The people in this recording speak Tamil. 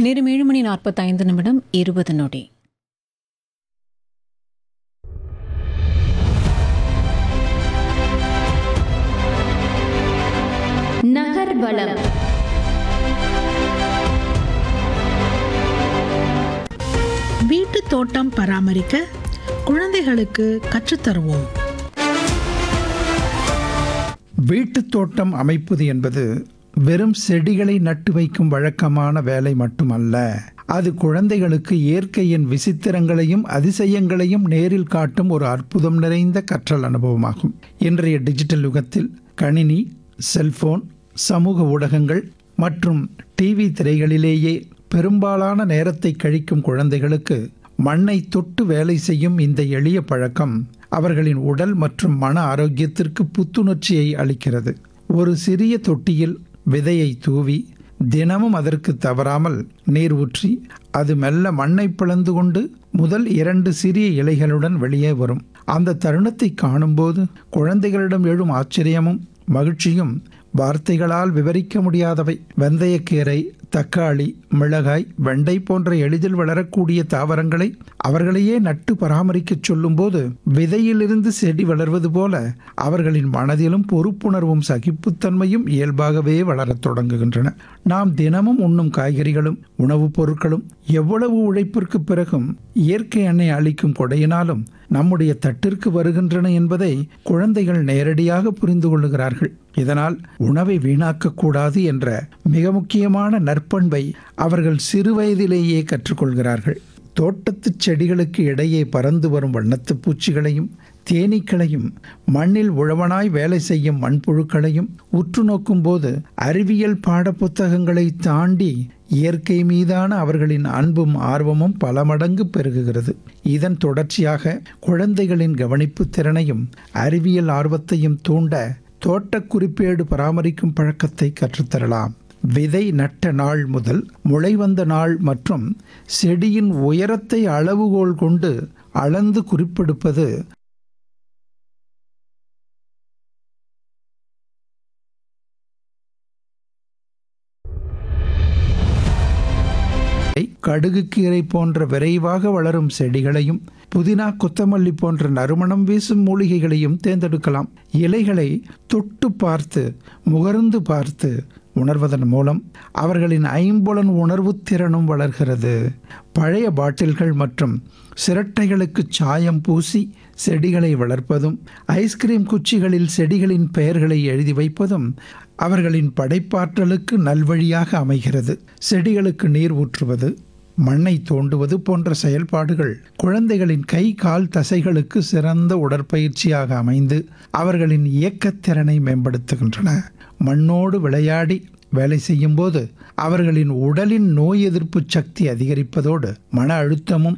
நேரம் 7:45:20. நகர்வலம். வீட்டு தோட்டம் பராமரிக்க குழந்தைகளுக்கு கற்றுத்தருவோம். வீட்டுத் தோட்டம் அமைப்பது என்பது வெறும் செடிகளை நட்டு வைக்கும் வழக்கமான வேலை மட்டுமல்ல. அது குழந்தைகளுக்கு இயற்கையின் விசித்திரங்களையும் அதிசயங்களையும் நேரில் காட்டும் ஒரு அற்புதம் நிறைந்த கற்றல் அனுபவமாகும். இன்றைய டிஜிட்டல் யுகத்தில் கணினி, செல்போன், சமூக ஊடகங்கள் மற்றும் டிவி திரைகளிலேயே பெரும்பாலான நேரத்தை கழிக்கும் குழந்தைகளுக்கு மண்ணை தொட்டு வேலை செய்யும் இந்த எளிய பழக்கம் அவர்களின் உடல் மற்றும் மன ஆரோக்கியத்திற்கு புத்துணர்ச்சியை அளிக்கிறது. ஒரு சிறிய தொட்டியில் விதையை தூவி தினமும் அதற்கு தவறாமல் நீர் ஊற்றி அது மெல்ல மண்ணை பிளந்து கொண்டு முதல் 2 சிறிய இலைகளுடன் வெளியே வரும். அந்த தருணத்தை காணும்போது குழந்தைகளிடம் எழும் ஆச்சரியமும் மகிழ்ச்சியும் வார்த்தைகளால் விவரிக்க முடியாதவை. வெந்தயக்கீரை, தக்காளி, மிளகாய், வெண்டை போன்ற எளிதில் வளரக்கூடிய தாவரங்களை அவர்களையே நட்டு பராமரிக்கச் சொல்லும்போது விதையிலிருந்து செடி வளர்வது போல அவர்களின் மனதிலும் பொறுப்புணர்வும் சகிப்புத்தன்மையும் இயல்பாகவே வளரத் தொடங்குகின்றன. நாம் தினமும் உண்ணும் காய்கறிகளும் உணவுப் பொருட்களும் எவ்வளவு உழைப்பிற்கு பிறகும் இயற்கை அன்னை அளிக்கும் கொடையினாலும் நம்முடைய தட்டிற்கு வருகின்றன என்பதை குழந்தைகள் நேரடியாக புரிந்து கொள்ளுகிறார்கள். இதனால் உணவை வீணாக்கக்கூடாது என்ற மிக முக்கியமான நற்பண்பை அவர்கள் சிறுவயதிலேயே கற்றுக்கொள்கிறார்கள். தோட்டத்து செடிகளுக்கு இடையே பறந்து வரும் வண்ணத்து பூச்சிகளையும் தேனீக்களையும் மண்ணில் உழவனாய் வேலை செய்யும் மண்புழுக்களையும் உற்று நோக்கும் போது அறிவியல் பாட புத்தகங்களை தாண்டி இயற்கை மீதான அவர்களின் அன்பும் ஆர்வமும் பல மடங்கு பெருகுகிறது. இதன் தொடர்ச்சியாக குழந்தைகளின் கவனிப்பு திறனையும் அறிவியல் ஆர்வத்தையும் தூண்ட தோட்ட குறிப்பேடு பராமரிக்கும் பழக்கத்தை கற்றுத்தரலாம். விதை நட்ட நாள் முதல் முளை வந்த நாள் மற்றும் செடியின் உயரத்தை அளவுகோல் கொண்டு அளந்து குறிப்பெடுப்பது கடுகு கீரை போன்ற விரைவாக வளரும் செடிகளையும் புதினா, கொத்தமல்லி போன்ற நறுமணம் வீசும் மூலிகைகளையும் தேர்ந்தெடுக்கலாம். இலைகளை தொட்டு பார்த்து முகர்ந்து பார்த்து உணர்வதன் மூலம் அவர்களின் ஐம்புலன் உணர்வு திறனும் வளர்கிறது. பழைய பாட்டில்கள் மற்றும் சிரட்டைகளுக்கு சாயம் பூசி செடிகளை வளர்ப்பதும் ஐஸ்கிரீம் குச்சிகளில் செடிகளின் பெயர்களை எழுதி வைப்பதும் அவர்களின் படைப்பாற்றலுக்கு நல்வழியாக அமைகிறது. செடிகளுக்கு நீர் ஊற்றுவது, மண்ணை தோண்டுவது போன்ற செயல்பாடுகள் குழந்தைகளின் கை கால் தசைகளுக்கு சிறந்த உடற்பயிற்சியாக அமைந்து அவர்களின் இயக்கத்திறனை மேம்படுத்துகின்றன. மண்ணோடு விளையாடி வேலை செய்யும் போது அவர்களின் உடலின் நோய் எதிர்ப்பு சக்தி அதிகரிப்பதோடு மன அழுத்தமும்